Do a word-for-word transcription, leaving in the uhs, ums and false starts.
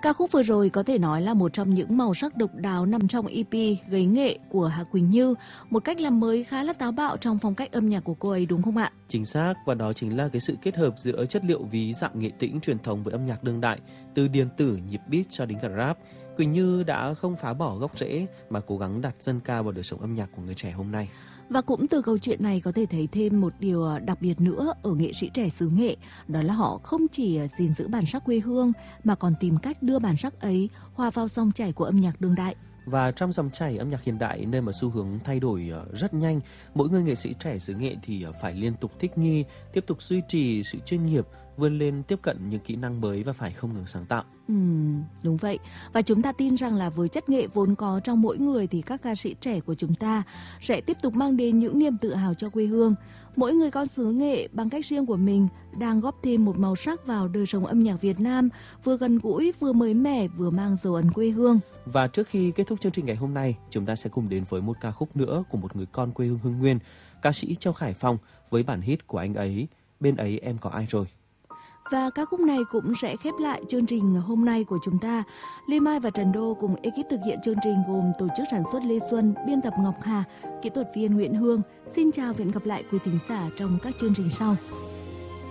Ca khúc vừa rồi có thể nói là một trong những màu sắc độc đáo nằm trong e pê Gấy Nghệ của Hà Quỳnh Như, một cách làm mới khá là táo bạo trong phong cách âm nhạc của cô ấy, đúng không ạ? Chính xác, và đó chính là cái sự kết hợp giữa chất liệu ví dặm nghệ tĩnh truyền thống với âm nhạc đương đại, từ điện tử, nhịp beat cho đến cả rap. Quỳnh Như đã không phá bỏ gốc rễ mà cố gắng đặt dân ca vào đời sống âm nhạc của người trẻ hôm nay. Và cũng từ câu chuyện này có thể thấy thêm một điều đặc biệt nữa ở nghệ sĩ trẻ xứ Nghệ, đó là họ không chỉ gìn giữ bản sắc quê hương mà còn tìm cách đưa bản sắc ấy hòa vào dòng chảy của âm nhạc đương đại. Và trong dòng chảy âm nhạc hiện đại, nơi mà xu hướng thay đổi rất nhanh, mỗi người nghệ sĩ trẻ xứ Nghệ thì phải liên tục thích nghi, tiếp tục duy trì sự chuyên nghiệp, vươn lên tiếp cận những kỹ năng mới và phải không ngừng sáng tạo. Ừ, đúng vậy. Và chúng ta tin rằng là với chất nghệ vốn có trong mỗi người thì các ca sĩ trẻ của chúng ta sẽ tiếp tục mang đến những niềm tự hào cho quê hương. Mỗi người con xứ Nghệ bằng cách riêng của mình đang góp thêm một màu sắc vào đời sống âm nhạc Việt Nam, vừa gần gũi, vừa mới mẻ, vừa mang dấu ấn quê hương. Và trước khi kết thúc chương trình ngày hôm nay, chúng ta sẽ cùng đến với một ca khúc nữa của một người con quê hương Hưng Nguyên, ca sĩ Châu Khải Phong với bản hit của anh ấy, Bên Ấy Em Có Ai Rồi. Và ca khúc này cũng sẽ khép lại chương trình hôm nay của chúng ta. Lê Mai và Trần Đô cùng ekip thực hiện chương trình gồm tổ chức sản xuất Lê Xuân, biên tập Ngọc Hà, kỹ thuật viên Nguyễn Hương. Xin chào và hẹn gặp lại quý thính giả trong các chương trình sau.